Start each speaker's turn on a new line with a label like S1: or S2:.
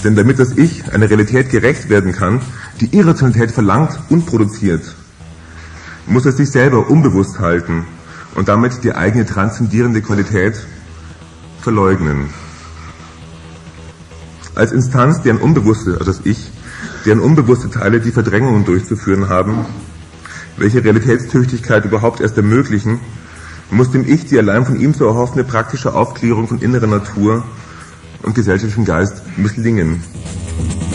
S1: Denn damit das Ich einer Realität gerecht werden kann, die Irrationalität verlangt und produziert, muss es sich selber unbewusst halten und damit die eigene transzendierende Qualität verleugnen. Als Instanz, deren unbewusste, also das Ich, deren unbewusste Teile die Verdrängungen durchzuführen haben, welche Realitätstüchtigkeit überhaupt erst ermöglichen, muss dem Ich die allein von ihm zu erhoffende praktische Aufklärung von innerer Natur und gesellschaftlichem Geist misslingen.